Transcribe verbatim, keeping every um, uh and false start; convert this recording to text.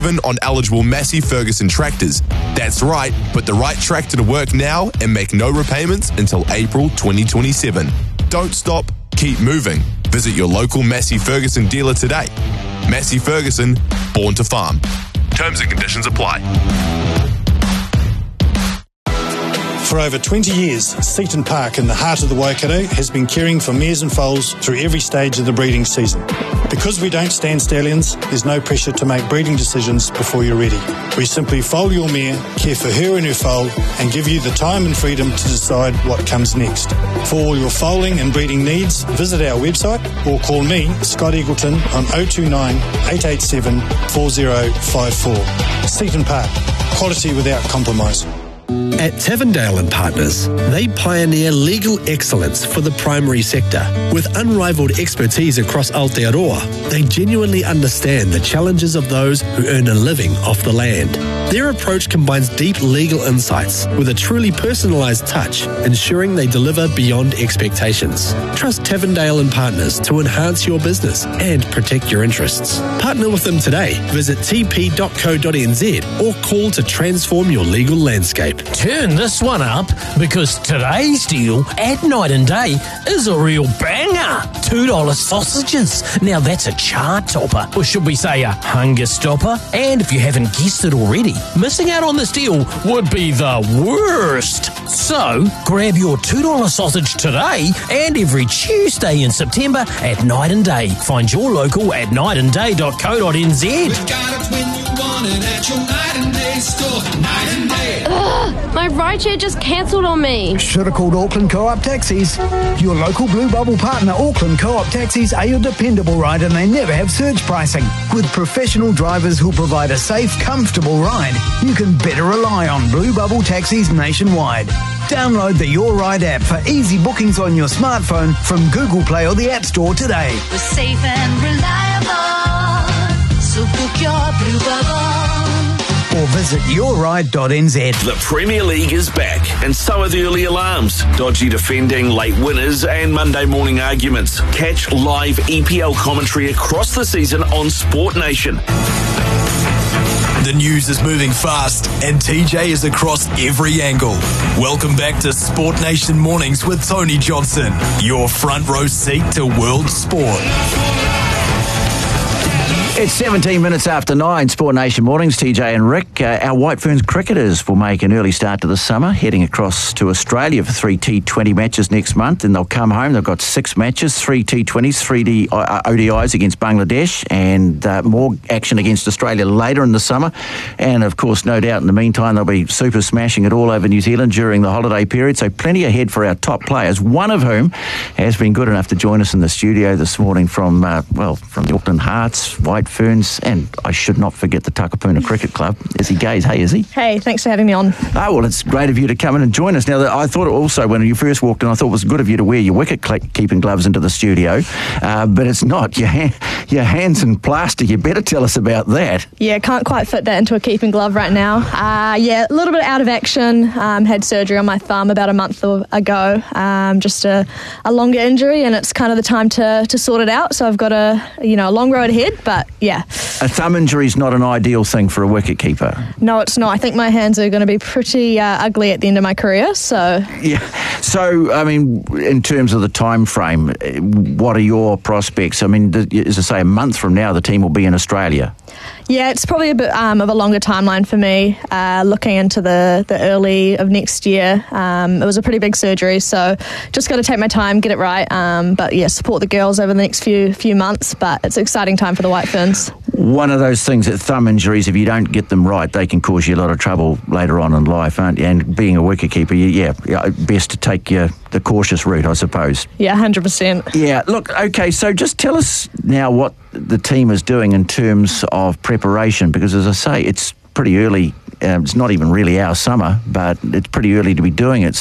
on eligible Massey Ferguson tractors. That's right, put the right tractor to work now and make no repayments until April twenty twenty-seven. Don't stop, keep moving. Visit your local Massey Ferguson dealer today. Massey Ferguson, born to farm. Terms and conditions apply. For over twenty years, Seaton Park in the heart of the Waikato has been caring for mares and foals through every stage of the breeding season. Because we don't stand stallions, there's no pressure to make breeding decisions before you're ready. We simply foal your mare, care for her and her foal, and give you the time and freedom to decide what comes next. For all your foaling and breeding needs, visit our website or call me, Scott Eagleton, on oh two nine, eight eight seven, four oh five four. Seaton Park, quality without compromise. At Tavendale and Partners, they pioneer legal excellence for the primary sector. With unrivaled expertise across Aotearoa, they genuinely understand the challenges of those who earn a living off the land. Their approach combines deep legal insights with a truly personalised touch, ensuring they deliver beyond expectations. Trust Tavendale and Partners to enhance your business and protect your interests. Partner with them today. Visit t p dot co dot n z or call to transform your legal landscape. Turn this one up, because today's deal at Night and Day is a real banger. two dollar sausages. Now that's a chart topper, or should we say a hunger stopper? And if you haven't guessed it already, missing out on this deal would be the worst. So grab your two dollar sausage today and every Tuesday in September at Night and Day. Find your local at night and day dot co dot n z. We've got it when you want it at your Night and Day store. Night and Day. Ugh, my rideshare just cancelled on me. Should have called Auckland Co-op Taxis. Your local Blue Bubble partner, Auckland Co-op Taxis, are your dependable ride, and they never have surge pricing. With professional drivers who'll provide a safe, comfortable ride, you can better rely on Blue Bubble Taxis nationwide. Download the Your Ride app for easy bookings on your smartphone from Google Play or the App Store today. We're safe and reliable, so book your Blue Bubble. Or visit your ride dot n z. The Premier League is back, and so are the early alarms, dodgy defending, late winners, and Monday morning arguments. Catch live E P L commentary across the season on Sport Nation. The news is moving fast, and T J is across every angle. Welcome back to Sport Nation Mornings with Tony Johnson, your front row seat to world sport. It's seventeen minutes after nine, Sport Nation Mornings, T J and Rick. Uh, our White Ferns cricketers will make an early start to the summer, heading across to Australia for three T twenty matches next month, and they'll come home. They've got six matches, three T twenties, three D O D Is against Bangladesh, and uh, more action against Australia later in the summer. And, of course, no doubt in the meantime, they'll be super smashing it all over New Zealand during the holiday period, so plenty ahead for our top players, one of whom has been good enough to join us in the studio this morning from, uh, well, from the Auckland Hearts, White Ferns, and I should not forget the Takapuna Cricket Club. Izzy Gaze. Hey, Izzy. Hey, thanks for having me on. Oh, well, it's great of you to come in and join us. Now, I thought also when you first walked in, I thought it was good of you to wear your wicket-keeping gloves into the studio, uh, but it's not. Your, hand, your hands in plaster. You better tell us about that. Yeah, can't quite fit that into a keeping glove right now. Uh, yeah, a little bit out of action. Um, had surgery on my thumb about a month ago. Um, just a, a longer injury, and it's kind of the time to, to sort it out. So I've got a, you know, a long road ahead, but yeah. A thumb injury is not an ideal thing for a wicketkeeper. No, it's not. I think my hands are going to be pretty uh, ugly at the end of my career. So yeah. So I mean, in terms of the time frame, what are your prospects? I mean, as I say, a month from now, the team will be in Australia. Yeah, it's probably a bit um, of a longer timeline for me, uh, looking into the, the early of next year. Um, it was a pretty big surgery, so just got to take my time, get it right. Um, but yeah, support the girls over the next few few months. But it's an exciting time for the White Ferns. One of those things that thumb injuries, if you don't get them right, they can cause you a lot of trouble later on in life, aren't you? And being a wicketkeeper, yeah, yeah, best to take your, the cautious route, I suppose. Yeah, one hundred percent. Yeah, look, okay, so just tell us now what the team is doing in terms of preparation, because as I say, it's pretty early. Um, it's not even really our summer, but it's pretty early to be doing it.